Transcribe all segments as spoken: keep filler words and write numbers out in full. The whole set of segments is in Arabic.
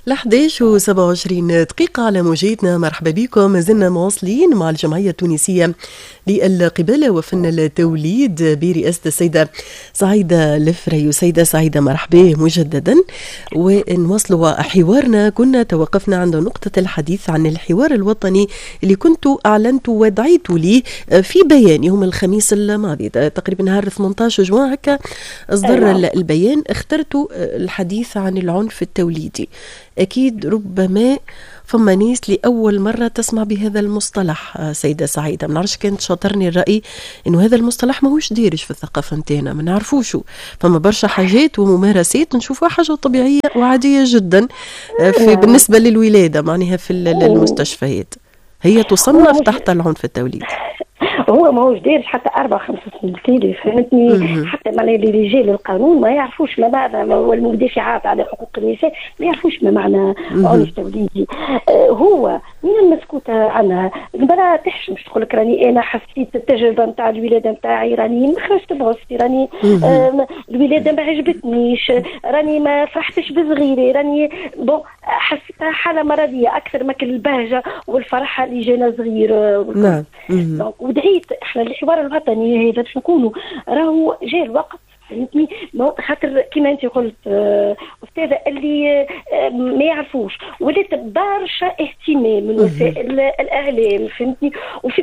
الحداش وسبعة وعشرين دقيقة على موجاتنا. مرحبا بكم، ما زلنا مواصلين مع الجمعية التونسية للقبالة وفن التوليد برئاسة السيدة سعيدة الفريو. سيدة سعيدة مرحبا مجددا، ونواصلوا حوارنا. كنا توقفنا عند نقطة الحديث عن الحوار الوطني اللي كنت أعلنت ودعيت لي في بيان يوم الخميس الماضي تقريبا نهار ثمانية عشر جوان هكا اصدر البيان. اخترت الحديث عن العنف التوليدي. أكيد ربما فما ناس لأول مرة تسمع بهذا المصطلح. سيدة سعيدة، ما نعرفش كانت شاطرني الرأي إنه هذا المصطلح ماهوش دارج في الثقافة نتاعنا، ما نعرفوشو. فما برشا حاجات وممارسات نشوفها حاجة طبيعية وعادية جدا في بالنسبة للولادة، معناها في المستشفيات هي تصنف تحت العنف التوليدي. هو ما هوش دارج حتى أربع خمس سنين، فهمتني؟ حتى معنى رجال القانون ما يعرفوش ما معنى، والمدافعات على حقوق النساء ما يعرفوش ما معنى عنف توليدي. آه هو من المسكوت عنها بلا تحشم تقول لك راني انا حسيت التجربه نتاع الولاده نتاعي، راني ما خرجت بغصتي، راني آه الولاده ما عجبتنيش، راني ما فرحتش بصغيري، راني بون حسيتها حاله مرضيه اكثر ما كان البهجه والفرحه اللي جانا صغير. نعم. ودعيت احنا الحوار الوطني هذا باش نكونوا راهو جاء الوقت، فهمتني؟ خاطر كما انت قلت آه استاذه اللي آه ما يعرفوش، ولات برشا اهتمام من وسائل الاعلام، فهمتني؟ وفي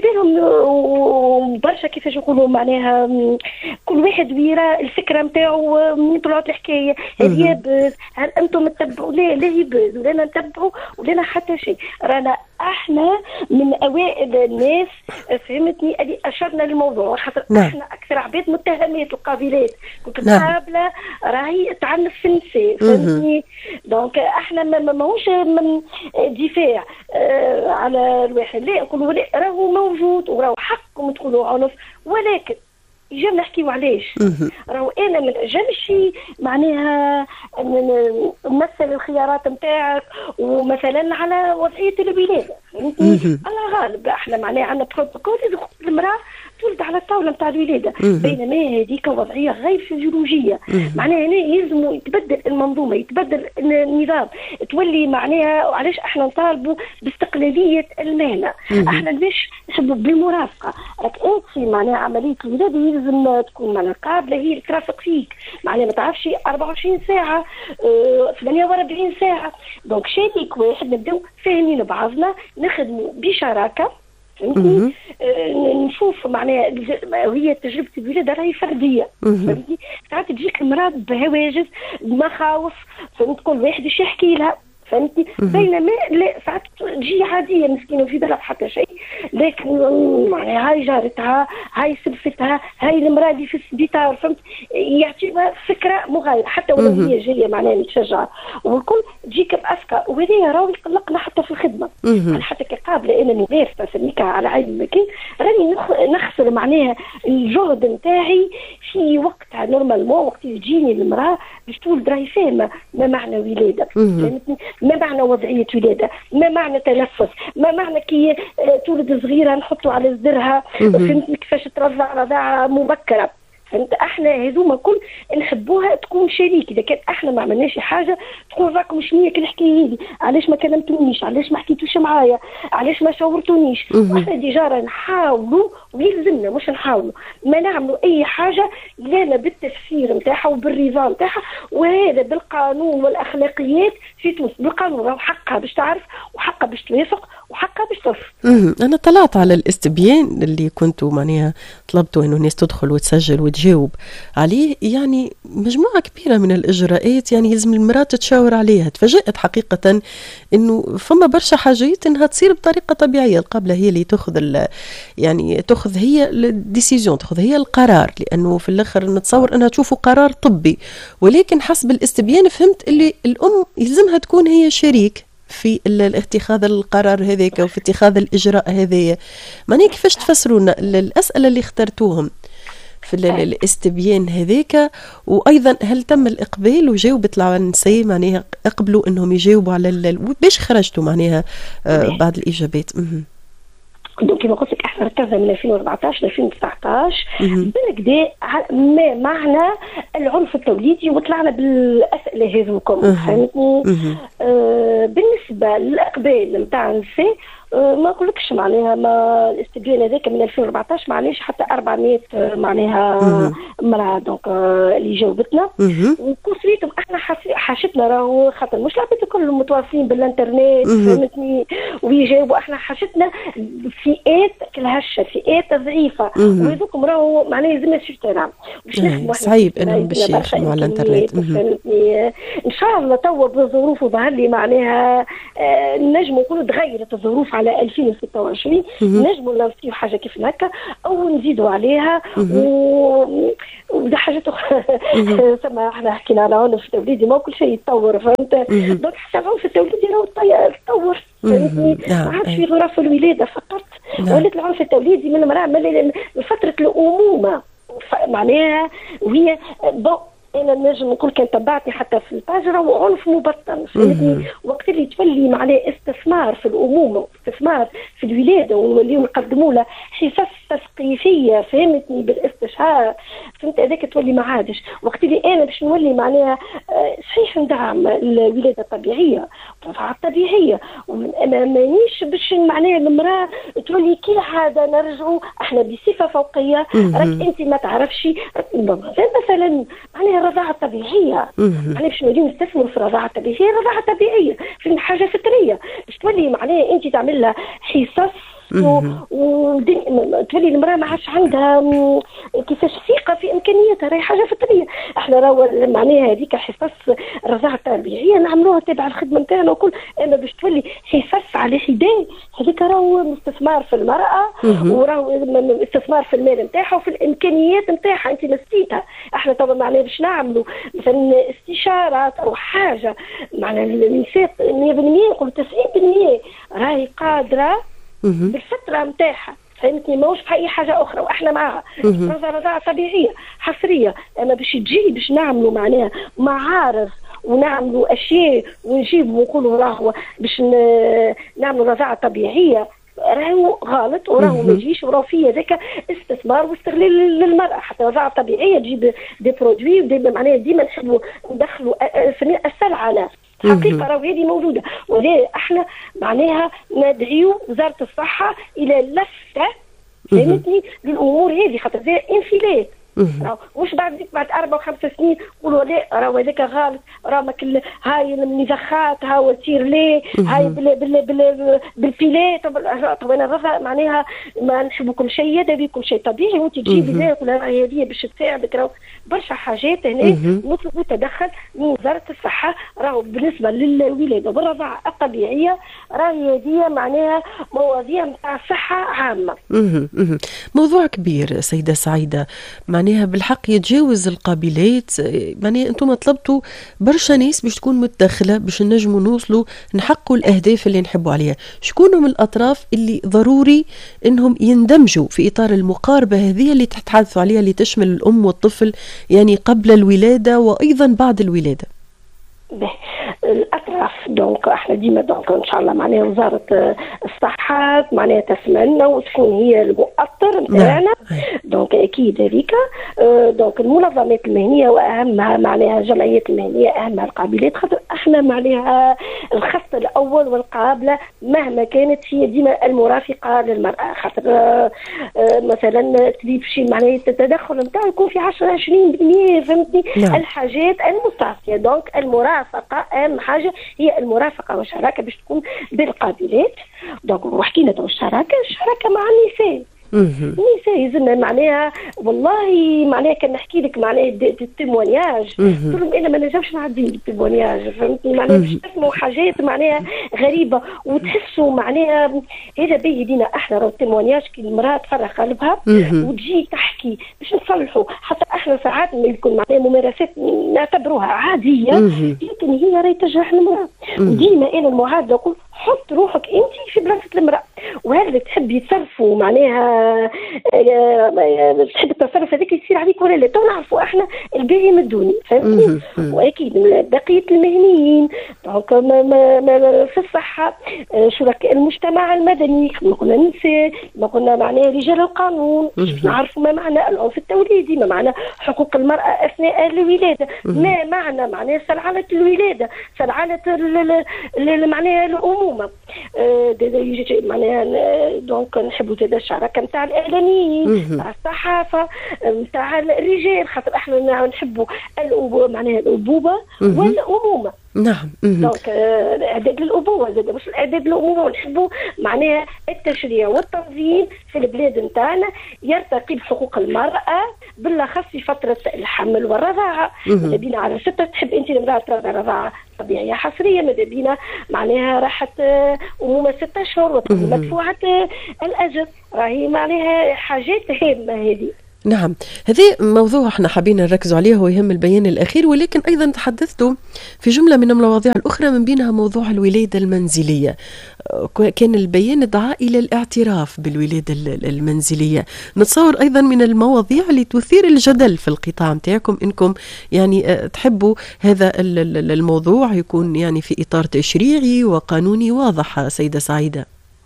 بالهم برشا كيفاش يقولوا معناها كل واحد ويرى الفكره نتاعو من طلعت الحكايه هذه يابس، هل انتم تتبعوا؟ لا لا يبز ولا نتبعوا ولا حتى شيء. رانا احنا من اوائل الناس، فهمتني، اللي اشرنا للموضوع، خاطر نعم. احنا اكثر عباد متهمات القابلات، كنت قابله راهي تعنف في النساء، فهمتني؟ دونك احنا ما ماهوش من دفاع اه على الواحد، لا نقولوا راهو موجود وراهو حقكم تقولوا عنف، ولكن يجب نحكيو علاش. راهو انا ما نجمش معناها نمثل الخيارات نتاعك ومثلا على وضعيه الولاده، فهمتني؟ الله غالب احنا معناها عندنا بروتوكول المراه تولد على الطاوله نتاع الولاده، بينما هذيك وضعيه غير فيزيولوجيه. معناها هنا يلزم يتبدل المنظومه، يتبدل النظام، تولي معناها. علاش احنا نطالبوا باستقلاليه المهنه؟ احنا ليش نحبوا بالمرافقه؟ راك انت معناها عمليه الولاده يلزم تكون معناها قابله هي اللي ترافق فيك، معناها ما تعرفش أربعة وعشرين ساعه اه ثمانية وأربعين ساعه. دونك شريك واحد نبداو فاهمين بعضنا، نخدموا بشراكه، فهمتني؟ آه نشوف معناها هي تجربه الولاده راهي فرديه، فهمتني؟ ساعات تجيك المراه بهواجس بمخاوف، فهمت؟ كل واحد ايش يحكي لها، فهمتي؟ بينما لا ساعات تجي عاديه مسكينه في بالها حتى شيء، لكن معناها هاي جارتها، هاي سلفتها، هاي المراه اللي في السبيطار، فهمت؟ يعطيها فكره مغايره حتى ولو هي جايه معناها متشجعه، والكل تجيك بافكار، وهذا راهو يقلقنا حتى في الخدمه. حتى كي قابله انا ممارسه سميكها على عين المكان، راني نخسر معناها الجهد نتاعي في وقتها نورمالمون، وقت تجيني المراه باش تولد راهي فاهمه ما معنى ولاده، فهمتني؟ ما معنى وضعية ولادة، ما معنى تنفس، ما معنى كي تولد صغيرة نحطوا على صدرها، فهمت كيفاش ترضع رضاعة مبكرة، فهمت؟ احنا هذوما كل نحبوها تكون شريك. اذا كان احنا ما عملناش حاجه تقول راكم شنو كي الحكايه هذه، علاش ما كلمتونيش، علاش ما حكيتوش معايا، علاش ما شاورتونيش. واحنا ديجا نحاولوا ويلزمنا مش نحاولوا ما نعملوا اي حاجه لا بالتفسير نتاعها وبالرضا نتاعها، وهذا بالقانون والاخلاقيات في تونس. بالقانون راهو حقها باش تعرف، وحقها باش توافق، وحقها باش ترفض. انا طلعت على الاستبيان اللي كنتوا معناها طلبتوا انه الناس تدخل وتسجل وتجاوب عليه، يعني مجموعه كبيره من الاجراءات يعني يلزم المراه تتشاور عليها. تفاجأت حقيقه انه فما برشا حاجات انها تصير بطريقه طبيعيه، القابله هي اللي تاخذ يعني تاخذ هي الديسيزيون، تاخذ هي القرار، لانه في الاخر نتصور انها تشوفوا قرار طبي، ولكن حسب الاستبيان فهمت اللي الام يلزمها تكون هي شريك في اتخاذ القرار هذاك وفي اتخاذ الإجراء هذايا. معناها كيفاش تفسرون الأسئلة اللي اخترتوهم في الاستبيان هذاك؟ وأيضا هل تم الإقبال وجاوبت النساء معناها اقبلوا أنهم يجاوبوا على باش خرجتوا معناها آه بعد الإجابات؟ دونك كما قلت لك احنا ركزنا من ألفين وأربعطاش ل ألفين وتسعطاش بالكدا ما معنى العنف التوليدي، وطلعنا بالاسئله هذوكم فهمتني. آه بالنسبه للاقبال نتاع النساء أه ما نقولكش معناها ما الاستبيان هذاك من ألفين وأربعطاش معناش حتى أربعمائة معناها مرأة دونك أه اللي جاوبتنا، وكثريتهم احنا حاشتنا راهو خاطر مش العباد كلهم متواصلين بالانترنت فهمتني ويجاوبوا، احنا حاشتنا فئات كالهشه فئات ضعيفه وهذوكم راهو معناها لازمنا شفتنا باش نخدموا صعيب انهم باش يخدموا على الانترنت فهمتني. ان شاء الله توا بظروف ظهر لي معناها أه نجموا نقولوا تغيرت الظروف على ألفين وستة وعشرين نجموا نصيروا حاجه كيف هكا او نزيدوا عليها. وده حاجه اخرى سما احنا حكينا على عنف التوليدي ما كل شيء يتطور فهمت، دونك حتى العنف التوليدي راهو تطور فهمتني، ما عادش في غرف الولاده فقط، ولات العنف التوليدي من المراه من فتره الامومه معناها وهي بون انا نجم نقول كان تبعتني حتى في الباج راهو عنف مبطن فهمتني، وقت اللي تولي معناه استثمار في الامومه واستثمار في الولاده ونوليو نقدموا له حصص تثقيفيه فهمتني بالاستشهاد فهمت، هذاك تولي ما عادش. وقت اللي انا باش نولي معناها صحيح ندعم الولاده الطبيعيه والرضاعه الطبيعيه، انا مانيش باش معناها المراه تولي كل عاده نرجعوا احنا بصفه فوقيه راك انت ما تعرفش مثلا معناها الرضاعه الطبيعيه، معناها باش نوليو نستثمروا في الرضاعه الطبيعيه، الرضاعه الطبيعيه في حاجه فطريه باش تولي معناها انت تعمل لها حصص وتولي المراه ما عادش عندها كيفاش ثقه في امكانياتها، راهي حاجه فطريه. احنا راهو معناها هذيك حصص الرضاعه الطبيعيه نعملوها تبع الخدمه نتاعنا وكل، اما باش تولي حصص على حداي هذيك راهو استثمار في المراه وراهو استثمار في المال نتاعها وفي الامكانيات نتاعها انت نسيتها. احنا طبعا معناها باش نعملوا مثلا استشارات او حاجه معناها النساء مية بالمية نقول تسعين بالمية راهي قادره بالفتره نتاعها فهمتني، ماهوش في اي حاجه اخرى واحنا معاها رضاعه طبيعيه حصريه. اما باش تجي باش نعملوا معناها معارض ونعملوا اشياء ونجيبوا ونقولوا راهو باش نعملوا رضاعه طبيعيه راهو غلط وراهو ما يجيش وراهو فيه هذاك استثمار واستغلال للمراه. حتى الرضاعه الطبيعيه تجيب دي برودوي وديما معناها ديما نحبوا ندخلوا السلعه حقيقة راهو هذه موجودة، وهذا احنا معناها ندعيو وزارة الصحة إلى لفتة فهمتني للأمور هذه خاطر زي انفلات مش بعد ذيك بعد أربع وخمس سنين يقولوا لا راهو هذاك غلط راه ماكل هاي المنفخات هاو تصير ليه هاي بال بال بال بالبيلات طبعا الرضا معناها ما نحبوا كل شيء يدوي كل شيء طبيعي وانت تجيبي ذا ولا هذه باش تساعدك راهو برشا حاجات هنا نطلبوا تدخل من وزارة الصحة راهو بالنسبة للولادة والرضاعة الطبيعية راهي هذه معناها مواضيع نتاع صحة عامة. موضوع كبير سيدة سعيدة معناها بالحق يتجاوز القابلات، معناها انتم طلبتوا برشا ناس باش تكون متدخله باش نجموا نوصلوا نحققوا الاهداف اللي نحبوا عليها. شكون من الاطراف اللي ضروري انهم يندمجوا في اطار المقاربه هذه اللي تتحدثوا عليها اللي تشمل الام والطفل يعني قبل الولاده وايضا بعد الولاده؟ الاطراف دونك احنا ديما دونك ان شاء الله معناها وزاره الصحه معناها تسمعنا وتكون هي المؤطر نتاعنا دونك اكيد هذيك دونك المنظمات المهنيه واهمها معناها الجمعيات المهنيه اهمها القابلات خاطر احنا معناها الخط الاول والقابله مهما كانت هي ديما المرافقه للمراه خاطر مثلا تجيب شيء معناها التدخل نتاعو يكون في عشرة عشرين بالمئة فهمتني الحاجات المستعصيه دونك المرافقه اهم حاجه هي المرافقه والشراكه باش تكون بالقابلات. دونك وحكينا تو الشراكه الشراكه مع النساء النساء يزلنا معناها والله معناها كان نحكي لك معناها التيمونياج قلت لهم انا ما نجمش نعدي بالتيمونياج فهمتني معناها باش تسمعوا حاجات معناها غريبه وتحسوا معناها هذا باهي لينا احنا راه التيمونياج كي المراه تفرغ قلبها وتجي تحكي باش نصلحوا حتى احنا ساعات يكون معناها ممارسات نعتبروها عاديه لكن هي راهي تجرح المراه وديما انا المعادله نقول حط روحك انت في بلاصه المراه وهذا اللي تحب يتصرفوا معناها تحب التصرف هذاك يصير عليك ولا لا. تو نعرفوا احنا الباهي من الدوني فهمتني. واكيد بقيه المهنيين دونك في الصحه شركاء المجتمع المدني كما قلنا النساء، ما قلنا معناها رجال القانون، نعرفوا ما معنى العنف التوليدي، ما معنى حقوق المراه اثناء الولاده، ما معنى معناها سلعله الولاده، سلعله معناها الامومه. معناها دونك نحبوا زاد الشراكه نتاع الاعلاميين نتاع الصحافه نتاع الرجال، خاطر احنا نحبوا الأبوة معناها الابوبه والامومه. نعم. دونك اعداد الابوه زاد مش الاعداد الامومه، ونحبوا معناها التشريع والتنظيم في البلاد نتاعنا يرتقي بحقوق المراه بالاخص في فتره الحمل والرضاعه. ماذا بينا على ستة تحب انت المراه ترضع رضاعه طبيعيه حصريه، ماذا بينا معناها راحت امومه ستة اشهر وتكون مدفوعه الاجر، راهي معناها حاجات هامه هذه. نعم، هذا موضوع احنا حابين نركزوا عليه ويهم البيان الأخير، ولكن أيضا تحدثتوا في جملة من المواضيع الأخرى من بينها موضوع الولادة المنزلية. كان البيان دعا إلى الاعتراف بالولادة المنزلية. نتصور أيضا من المواضيع اللي تثير الجدل في القطاع متاعكم إنكم يعني تحبوا هذا الموضوع يكون يعني في إطار تشريعي وقانوني واضح. سيدة سعيدة،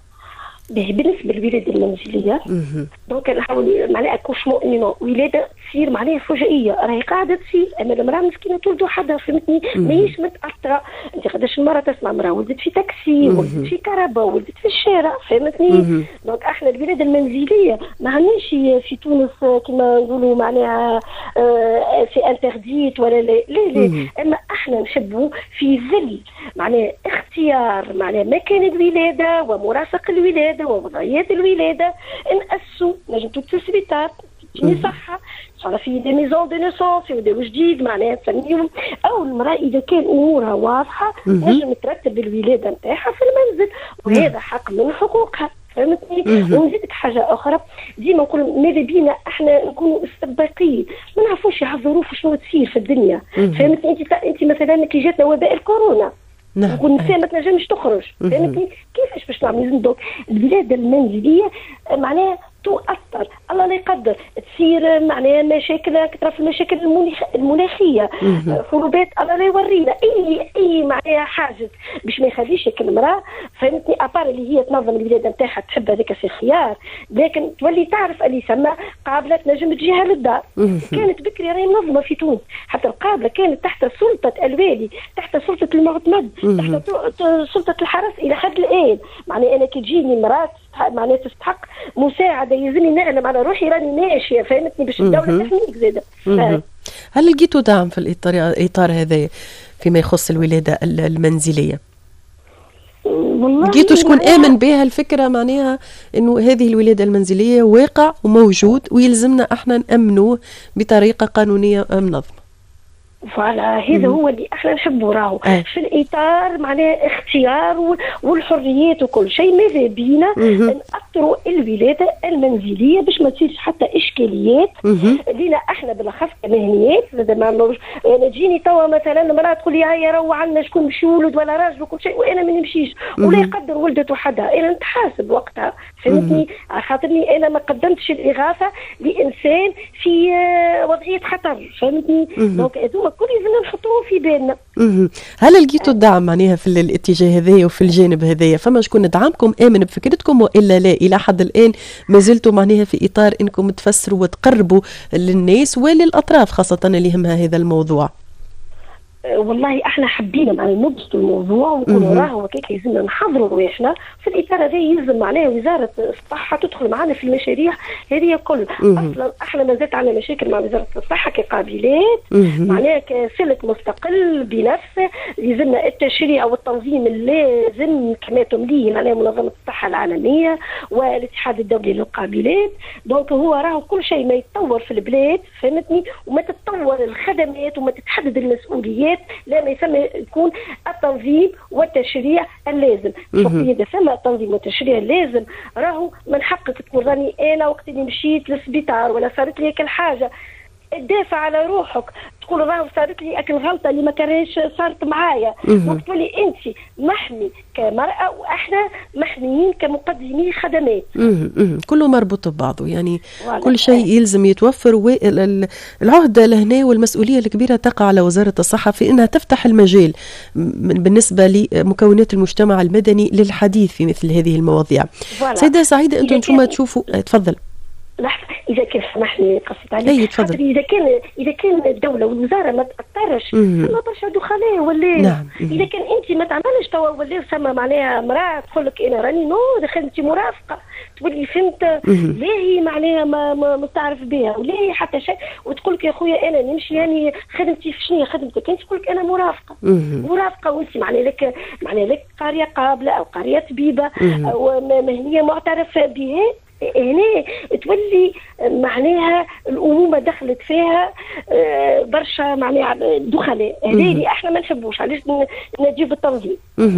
بالنسبه للولاده المنزليه دونك نحاول معناها كوش مؤمنه ولاده تصير معناها فجائيه، راهي قاعده تصير. اما المراه مسكينه تولد وحدها فهمتني، ماهيش متاثره. انت قداش المراه تسمع مراه ولدت في تاكسي، ولدت في كهرباء، ولدت في الشارع فهمتني. دونك احنا الولاده المنزليه ما عندناش في تونس كما نقولوا معناها آه في انترديت ولا لا لا, لا. اما احنا نحبوا في ظل معناها اختيار معناها مكان الولاده ومرافق الولاده ووضعيات الولاده نأسسوا نجم تسبيطات تجيني صحه صار في دي ميزون دو نيسونس يبداو جديد معناها تسميهم، او المراه اذا كان امورها واضحه نجم ترتب الولاده نتاعها في المنزل، وهذا حق من حقوقها فهمتني. ونزيدك حاجه اخرى ديما نقول ماذا بينا احنا نكونوا السباقين، ما نعرفوش على الظروف شنو تصير في الدنيا فهمتني. انت انت مثلا كي جاتنا وباء الكورونا نقول النساء ما تنجمش تخرج فهمتني، كيفاش باش نعمل؟ دوك الولاده المنزليه معناها تؤثر، الله لا يقدر تصير معناها مشاكل كثر في المشاكل المناخيه، حروبات الله لا يورينا، اي اي معناها حاجز باش ما يخليش هيك المراه فهمتني ابار اللي هي تنظم الولاده نتاعها تحب هذاك في خيار، لكن تولي تعرف اللي يسمى قابله تنجم تجيها للدار. كانت بكري راهي منظمه في تونس، حتى القابله كانت تحت سلطه الوالي، تحت سلطه المعتمد، تحت سلطه الحرس الى حد الان. معناها انا كي تجيني مراه معناها تستحق مساعده يلزمني نعلم على روحي راني ماشيه فهمتني باش الدوله تحميك زاده. هل لقيتوا دعم في الاطار الاطار هذا فيما يخص الولاده المنزليه؟ لقيتوا شكون آمن بها الفكره معناها انه هذه الولاده المنزليه واقع وموجود ويلزمنا احنا نامنوه بطريقه قانونيه منظمه؟ فوالا هذا هو اللي احنا نحبه راهو في الاطار معناه اختيار والحريات وكل شيء. ماذا بينا نأثروا الولاده المنزليه باش ما تصيرش حتى اشكاليات لينا احنا بالاخص كمهنيات. انا يعني تجيني توا مثلا مراه تقول لي هيا روح عندنا شكون باش يولد ولا راجل وكل شيء وانا ما نمشيش ولا يقدر ولدت وحدها، انا نتحاسب وقتها فهمتني، على خاطرني انا ما قدمتش الاغاثه لانسان في وضعيه خطر فهمتني. دونك هذوما كل لازم نحطوه في بالنا. هل لقيتوا الدعم معناها في الاتجاه هذايا وفي الجانب هذايا؟ فما شكون دعمكم آمن بفكرتكم والا لا الى حد الان ما زلتوا معناها في اطار انكم تفسروا وتقربوا للناس وللاطراف خاصه اللي يهمها هذا الموضوع؟ والله احنا حبينا معناها نبسطوا الموضوع ونقولوا راهو هكاك لازمنا نحضروا رواحنا في الاطار هذا. يلزم معناها وزاره الصحه تدخل معنا في المشاريع هذه كل. اصلا احنا ما زالت عندنا مشاكل مع وزاره الصحه كقابلات معناها كسلك مستقل بنفسه، يلزمنا التشريع والتنظيم اللازم كما تمليه معناها منظمه الصحه العالميه والاتحاد الدولي للقابلات. دونك هو راهو كل شيء ما يتطور في البلاد فهمتني وما تتطور الخدمات وما تتحدد المسؤوليات لا ما يسمى يكون التنظيم والتشريع اللازم. شوفي اذا ثم التنظيم والتشريع اللازم راهو من حقك تقول راني انا وقت اللي مشيت للسبيطار ولا صارت لي هيك الحاجه تدافع على روحك، تقول راهو صارت لي اكل غلطه اللي ما كانش صارت معايا، وتقولي انت محمي كمراه واحنا محميين كمقدمي خدمات. كله مربوط ببعضه يعني كل شيء يلزم يتوفر، والعهده لهنا والمسؤوليه الكبيره تقع على وزاره الصحه في انها تفتح المجال بالنسبه لمكونات المجتمع المدني للحديث في مثل هذه المواضيع. سيده سعيده انتم انتم تشوفوا تفضل. لحظه اذا كان سمحني قصيت عليك، خاطر اذا كان اذا كان الدوله والوزاره ما تاثرش ما برشا دخلاء ولا نعم. اذا كان انت ما تعملش توا ولا سما معناها امراه تقول لك انا راني نو دخلتي مرافقه تولي فهمت لاهي معناها ما, ما, ما تعرف بها ولا حتى شيء، وتقول لك يا خويا انا نمشي يعني خدمتي في شنو خدمتك انت، تقول لك انا مرافقه مرافقه وانت معناها لك معناها لك قاريه قابله او قاريه طبيبه او مهنيه معترف بها، هنا تولي معناها الامومه دخلت فيها برشا معناها دخلاء، هذا اللي احنا ما نحبوش، علاش نجيب التنظيم.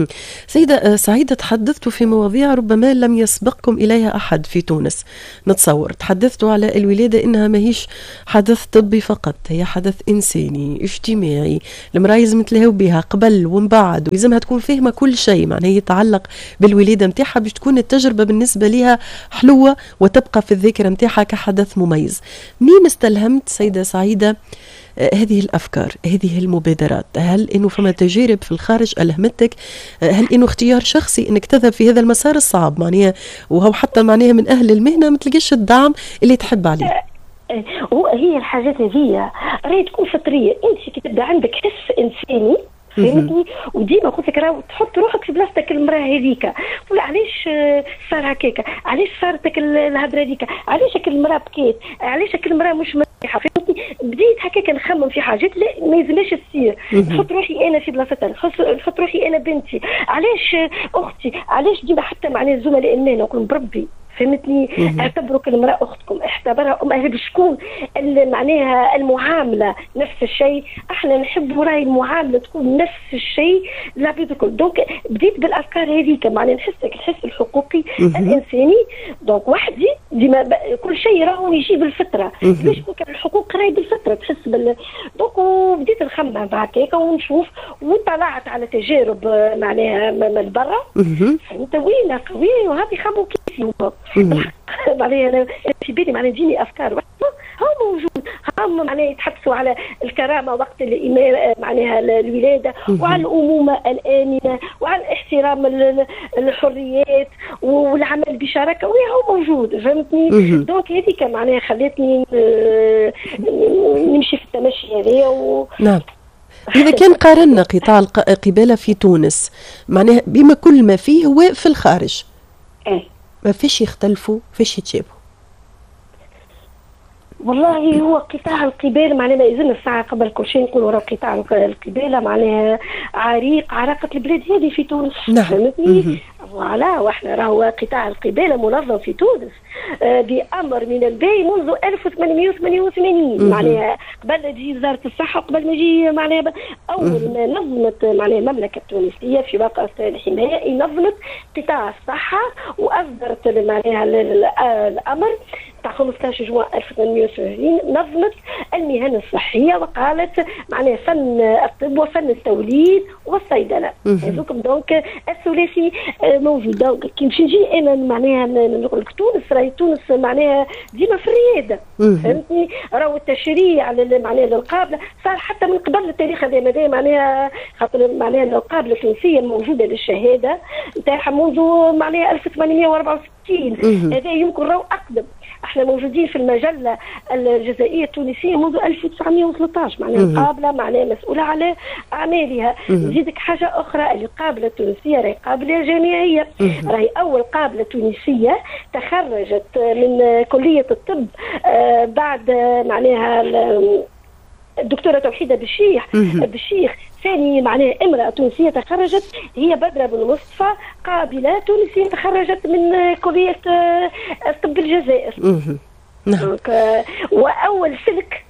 سيده سعيده تحدثتوا في مواضيع ربما لم يسبقكم اليها احد في تونس، نتصور تحدثتوا على الولاده انها ماهيش حدث طبي فقط، هي حدث انساني اجتماعي، المراه لازم تلهو بها قبل ومن بعد، ولازمها تكون فاهمه كل شيء معناها يتعلق بالولاده نتاعها باش تكون التجربه بالنسبه لها حلوه وتبقى في الذاكرة متاعها كحدث مميز. منين استلهمت سيدة سعيدة هذه الأفكار هذه المبادرات؟ هل إنه فما تجارب في الخارج ألهمتك؟ هل إنه اختيار شخصي إنك تذهب في هذا المسار الصعب معناها وهو حتى معناها من أهل المهنة ما تلقيش الدعم اللي تحب عليه؟ هو هي الحاجات هذه راهي تكون فطرية، أنت كي تبدا عندك حس إنساني فهمتني، وديما قلت لك راهو تحط روحك في بلاصتك المراه هذيك، تقول علاش صار هكاك، علاش صارتك الهضره هذيك، علاش المراه بكيت، علاش المراه مش مرتاحه، فهمتني. بديت هكاك نخمم في حاجات لا ما يلزمناش تصير، نحط روحي انا في بلاصتها، نحط روحي انا بنتي، علاش اختي، علاش ديما حتى مع الزملاء المهنه نقول بربي فهمتني اعتبروا المراه اختكم، اعتبرها امها، بشكون معناها المعامله نفس الشيء، احنا نحب راي المعامله تكون نفس الشيء للعباد الكل. دونك بديت بالافكار هذيك معناها نحسك الحس الحقوقي الانساني، دونك وحدي ديما كل شيء راهو يجي بالفطره، باش تكون الحقوق راهي بالفطره تحس بال دونك وبديت نخمم هكاك ونشوف، وطلعت على تجارب معناها من برا فهمت وين قوي وهذه خمو كيفي معناها انا في بالي معناها تجيني افكار هم موجود، هم معناها يتحدثوا على الكرامه وقت الامامه معناها الولاده، وعلى الامومه الامنه، وعلى احترام الحريات والعمل بشراكه، وهو موجود فهمتني. دونك هذيك معناها خلتني نمشي في التمشي هذايا و... نعم. إذا كان قارنا قطاع القبالة في تونس معناها بما كل ما فيه هو في الخارج ما فيش يختلفوا فيش يتشابهوا. والله هو قطاع القبالة معناها ما يزن الساعة قبل كل شيء نقولوا راه قطاع القبالة معناها عريق عراقة البلاد هذه في تونس. نعم. فهمتني؟ فوالا واحنا راهو قطاع القبالة منظم في تونس آه بأمر من الباي منذ ألف وثمانمائة وثمانية وثمانين معناها قبل ما تجي وزارة الصحة وقبل ما تجي معناها أول ما نظمت معناها المملكة التونسية في وقت الحماية نظمت قطاع الصحة وأصدرت معناها الأمر تاع خمسطاش جوان ألف وثمانمائة وثمانين نظمت المهن الصحية وقالت معناها فن الطب وفن التوليد والصيدلة هذوكم دونك الثلاثي موجود. دونك كي باش نجي انا معناها نقول لك تونس راهي تونس معناها ديما في الرياده فهمتني، راهو التشريع معناها للقابله صار حتى من قبل التاريخ هذا معناها معناها خاطر معناها القابله التونسيه الموجوده للشهاده نتاعها منذ معناها ألف وثمانمائة وأربعة وستين هذا يمكن راهو اقدم. احنا موجودين في المجله الجزائريه التونسيه منذ ألف وتسعمائة وثلاثة عشر معناها القابله معناها مسؤوله على اعمالها. نزيدك حاجه اخرى القابله التونسيه راهي قابله جامعيه، راهي اول قابله تونسيه تخرجت من كليه الطب آه بعد معناها الدكتوره توحيده بالشيخ بالشيخ ثاني معناها امرأة تونسية تخرجت هي بدرة بن مصطفى قابلة تونسية تخرجت من كلية طب الجزائر. نعم. وأول سلك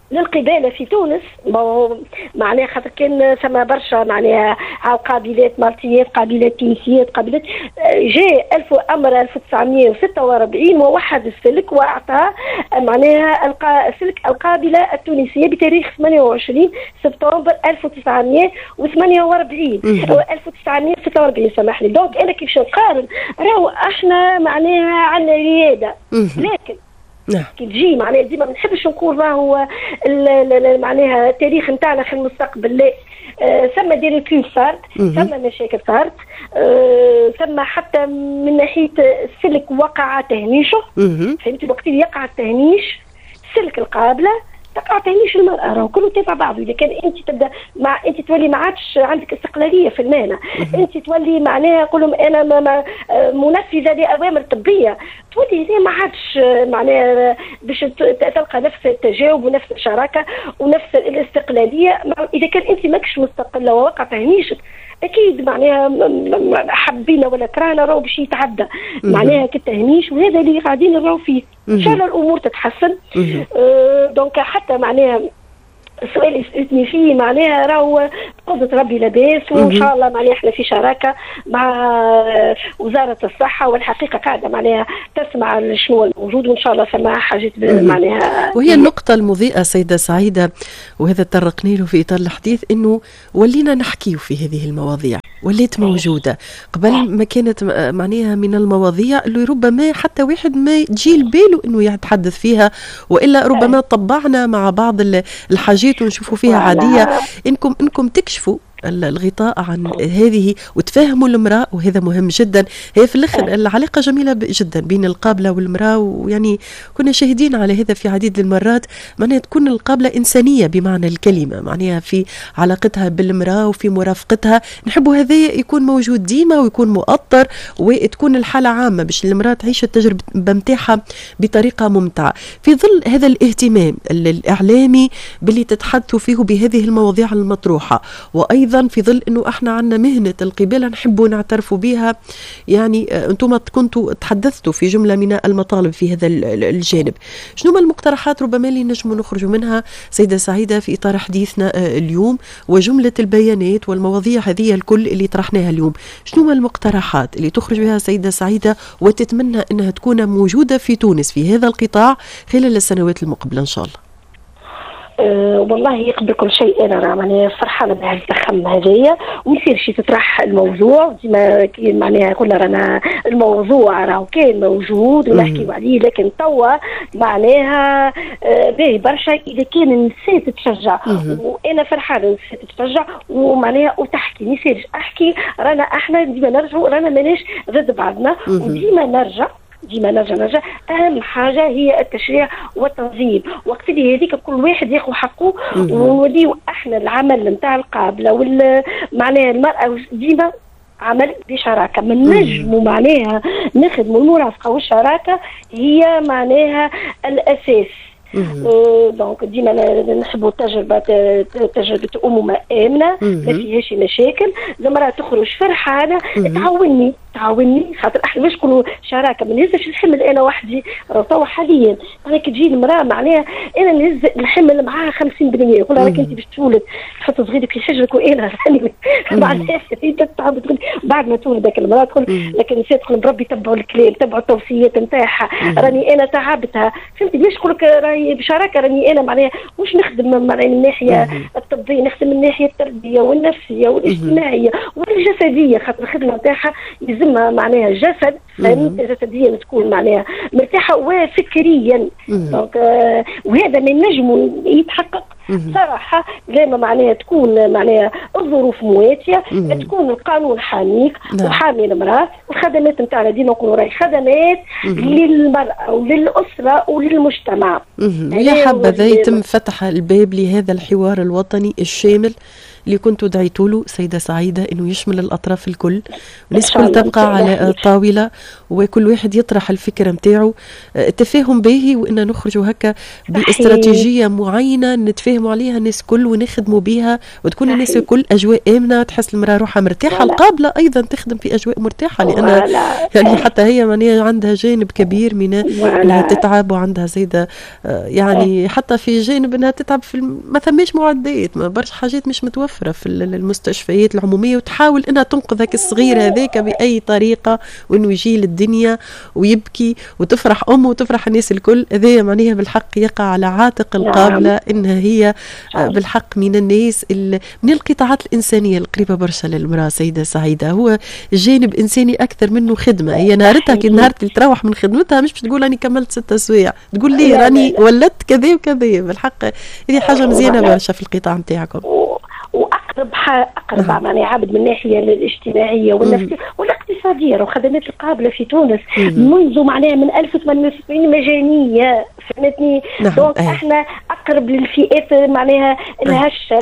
للقبالة في تونس معناها خاطر كان ثم برشا معناها قابلات مالتيات قابلات تونسيات قابلات جاء ألف أمر ألف وتسعمائة وستة وأربعين ووحد السلك وأعطى معناها السلك القابلة التونسية بتاريخ ثمانية وعشرين سبتمبر ألف وتسعمائة وثمانية وأربعين أو ألف وتسعمائة وستة وأربعين سامحني. دونك أنا كيف نقارن راهو احنا معناها عندنا ريادة لكن نعم. كي تجي معناها ديما ما نحبش نقول راهو معناها التاريخ نتاعنا في المستقبل لا. آه ثم ديريكول صارت ثم مشاكل صارت آه ثم حتى من ناحيه السلك وقع تهميشه فهمتي وقت اللي يقع التهميش السلك القابله تقع تهميش المرأة راهو كله تابع بعضه. إذا كان أنت تبدأ مع أنت تولي ما عادش عندك استقلالية في المهنة أنت تولي معناها قولهم أنا ما ما منفذة لأوامر طبية تولي هنا ما عادش معناها باش تلقى نفس التجاوب ونفس الشراكة ونفس الاستقلالية. إذا كان أنت ماكش مستقلة ووقع تهميشك اكيد معناها حبينا ولا كرهنا راهو باش يتعدى معناها كالتهميش وهذا اللي قاعدين نراو فيه. ان شاء الله الامور تتحسن. أه دونك حتى معناها السؤال اللي سالتني فيه معناها راهو بقدرة ربي لاباس وان شاء الله معناها احنا في شراكه مع وزاره الصحه والحقيقه قاعده معناها تسمع شنو الموجود وان شاء الله سماع حاجات معناها. وهي النقطه المضيئه سيده سعيده وهذا تطرقني له في اطار الحديث انه ولينا نحكي في هذه المواضيع وليت موجوده قبل ما كانت معناها من المواضيع اللي ربما حتى واحد ما تجي لباله انه يتحدث فيها والا ربما طبعنا مع بعض الحاجات ونشوفوا فيها عاديه. انكم انكم تكشفوا الغطاء عن هذه وتفهموا المرأة وهذا مهم جدا. هي في الاخر العلاقة جميلة جدا بين القابلة والمرأة ويعني كنا شاهدين على هذا في عديد المرات معناها تكون القابلة إنسانية بمعنى الكلمة معناها في علاقتها بالمرأة وفي مرافقتها. نحبوا هذا يكون موجود ديما ويكون مؤطر وتكون الحالة عامة باش المرأة تعيش التجربة متاعها بطريقة ممتعة في ظل هذا الاهتمام الإعلامي باللي تتحدثوا فيه بهذه المواضيع المطروحة وأيضا أيضا في ظل أنه احنا عندنا مهنة القبالة نحبوا نعترفوا بها. يعني أنتم كنتوا تحدثتوا في جملة من المطالب في هذا الجانب. شنو ما المقترحات ربما اللي نجموا نخرجوا منها سيدة سعيدة في إطار حديثنا اليوم وجملة البيانات والمواضيع هذه الكل اللي طرحناها اليوم؟ شنو ما المقترحات اللي تخرج بها سيدة سعيدة وتتمنى أنها تكون موجودة في تونس في هذا القطاع خلال السنوات المقبلة إن شاء الله؟ أه والله قبل كل شيء انا راني فرحانه بهذه الخدمه هذه ويصير شي تطرح الموضوع ديما معناها كل رانا الموضوع راهو كان موجود ونحكيو عليه لكن توا معناها أه باهي برشا اذا كان النساء تتشجع وانا فرحانه النساء تتشجع ومعناها وتحكي ما يصيرش احكي رانا احنا ديما نرجعوا رانا ماناش ضد بعضنا وديما نرجع ديما نرجع نرجع اهم حاجه هي التشريع والتنظيم. وقت اللي هذيك كل واحد ياخذ حقه ونوليو احنا العمل نتاع القابله وال معناها المراه ديما عمل بشراكه من نجموا معناها نخدموا المرافقه والشراكه هي معناها الاساس. أه دونك ديما نحبوا تجربه تجربه امومه امنه ما فيهاش مشاكل. المراه تخرج فرحانه تعاوني تعاوني خاطر احنا مش نكونوا شراكه ما نهزش الحمل انا وحدي راه توا حاليا انا كي تجي المراه معناها انا نهز الحمل معاها خمسين بالمئة يقول راك انت باش تولد تحط صغيرك في حجرك وانا ثاني معناها انت تعب تقول بعد ما تولد ذاك المراه تقول لكن نسيت تقول بربي تبعوا الكلام تبعوا التوصيات نتاعها راني انا تعبتها فهمتي ليش نقول لك راهي بشراكه راني انا معناها مش نخدم معناها من الناحيه الطبيه نخدم من الناحيه التربيه والنفسيه والاجتماعيه والجسديه خاطر الخدمه نتاعها يلزمها معناها جسد جسديا تكون معناها مرتاحه وفكريا دونك آه وهذا من نجم يتحقق صراحه لما معناها تكون معناها الظروف مواتيه تكون القانون حاميك وحامي المراه والخدمات نتاعنا ديما نقولوا راهي خدمات للمراه وللاسره وللمجتمع. يا حبذا يتم فتح الباب لهذا الحوار الوطني الشامل اللي كنتوا دعيتوا له سيدة سعيدة انه يشمل الاطراف الكل الناس كل تبقى على طاولة وكل واحد يطرح الفكرة متاعه التفاهم باهي وان نخرجوا هكا باستراتيجية معينة نتفاهم نقيموا عليها الناس كل ونخدموا بها وتكون الناس الكل أجواء آمنة، تحس المرأة روحها مرتاحة، القابلة أيضا تخدم في أجواء مرتاحة، لأن يعني حتى هي معناها عندها جانب كبير من أنها تتعب، وعندها زيادة يعني حتى في جانب أنها تتعب في ما ثماش معدات، ما برشا حاجات مش متوفرة في المستشفيات العمومية، وتحاول أنها تنقذ هاك الصغير هذاك بأي طريقة، وأنه يجي للدنيا ويبكي وتفرح أمه وتفرح الناس الكل. هذا معناها بالحق يقع على عاتق القابلة إنها هي بالحق من الناس من القطاعات الإنسانية القريبة برشا للمرأة. سيدة سعيدة، هو جانب إنساني أكثر منه خدمة. هي نهارتها كي نهار اللي تروح من خدمتها مش بتقول أني كملت ستة سوايع، تقول لي راني ولدت كذا وكذا. بالحق هذه حاجة مزيانة برشا في القطاع نتاعكم. واقرب اقرب معناها عابد من الناحيه الاجتماعيه والنفسيه والاقتصاديه، وخدمات القابله في تونس منذ معناها من ألف وثمانمائة وستين مجانيه، فهمتني؟ دونك احنا اقرب للفئات معناها الهشه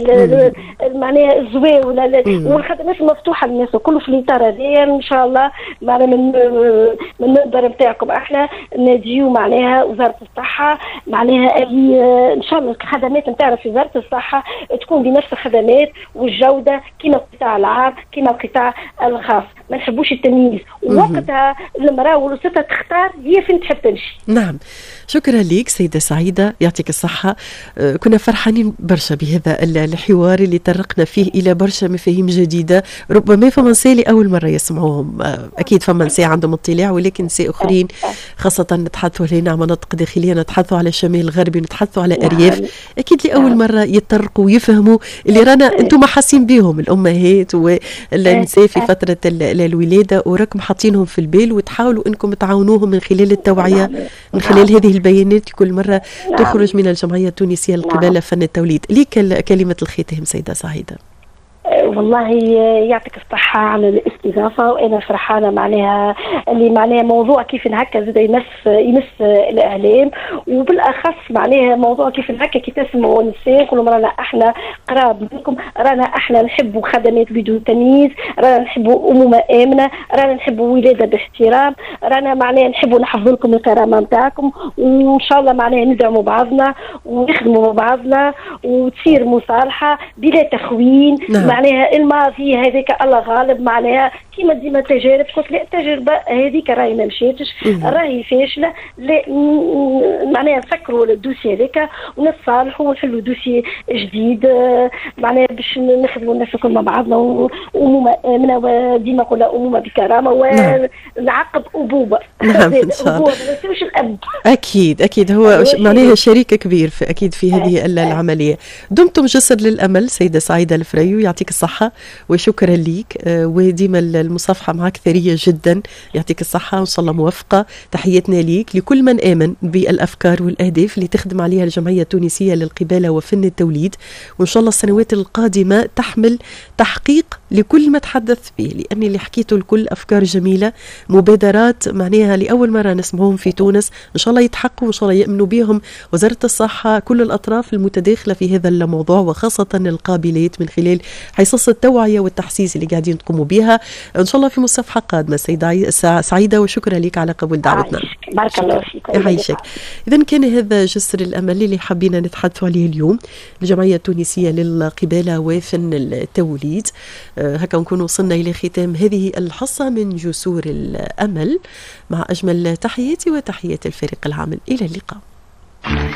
معناها الزواوله، والخدمات المفتوحه للناس الكل في الاطار هذايا. ان شاء الله معناها من من المنبر نتاعكم احنا نديو معناها وزاره الصحه معناها اللي ان شاء الله الخدمات نتاعنا في وزاره الصحه تكون بنفس الخدمات والجوده كما القطاع العام كما القطاع الخاص، ما نحبوش التمييز، ووقتها المراه والستة تختار هي فين تحب تمشي. نعم، شكرا لك سيدة سعيدة، يعطيك الصحة. كنا فرحانين برشا بهذا الحوار اللي طرقنا فيه إلى برشا مفاهيم جديدة، ربما فما نساء لأول مرة يسمعوهم، أكيد فما نساء عندهم اطلاع، ولكن نساء أخرين خاصة نتحدثوا هنا عن مناطق داخلية، نتحدثوا على الشمال الغربي، نتحدثوا على أرياف، أكيد لأول مرة يتطرقوا ويفهموا اللي رانا أنتم حاسين بهم الأمهات والنساء في فترة الولادة، وراكم حاطينهم في البال وتحاولوا أنكم تعاونوهم من خلال التوعية، من خلال هذه البيانات كل مرة تخرج من الجمعية التونسية للقبالة فن التوليد. ليك كلمة الختام سيدة سعيدة. والله يعطيك الصحة على الاستضافة، وأنا فرحانة معناها اللي معناها موضوع كيف هكا زاد يمس يمس الإعلام، وبالأخص معناها موضوع كيف هكا كي تسمعوا النساء كلهم رانا احنا قراب منكم، رانا احنا نحبوا خدمات بدون تمييز، رانا نحبوا أمومة آمنة، رانا نحبوا ولادة باحترام، رانا معناها نحبوا نحفظ لكم الكرامة نتاعكم، وإن شاء الله معناها ندعموا بعضنا ونخدموا بعضنا وتصير مصالحة بلا تخوين. نعم. معناها الماضي هذيك الله غالب، معناها كيما ديما تجارب، قلت لا التجربه هذيك راهي ما مشيتش، راهي فاشله، معناها نسكروا الدوسي هذاك ونتصالحوا ونحلوا دوسي جديد، معناها باش نخدموا الناس الكل مع بعضنا، وامومه امنه، ديما نقولها امومه بكرامه، ونعقب ابوبه. نعم ان شاء الله. ما ننساوش الاب. اكيد اكيد هو معناها شريك كبير في اكيد في هذه العمليه. دمتم جسر للامل سيده سعيده الفريو، يعطيك الصحة وشكرا ليك، وديما المصافحة معك ثرية جدا، يعطيك الصحة وإن شاء الله موفقة. تحياتنا ليك لكل من آمن بالأفكار والأهداف اللي تخدم عليها الجمعية التونسية للقبالة وفن التوليد، وإن شاء الله السنوات القادمة تحمل تحقيق لكل ما تحدث به، لأن اللي حكيته الكل أفكار جميلة، مبادرات معناها لأول مرة نسمعهم في تونس، إن شاء الله يتحققوا، إن شاء الله يأمنوا بهم وزارة الصحة، كل الأطراف المتداخلة في هذا الموضوع، وخاصة القابلات من خلال حصص التوعية والتحسيس اللي قاعدين تقوموا بها. إن شاء الله في مصافحة قادمة سيدة سعيدة، وشكرا لك على قبول دعوتنا. بارك الله فيك. يعيشك. إذن كان هذا جسر الأمل اللي حابين نتحدث عليه اليوم، الجمعية التونسية للقبالة وفن التوليد. هكا نكون وصلنا إلى ختام هذه الحصة من جسور الأمل، مع أجمل تحياتي وتحيات الفريق العامل. إلى اللقاء.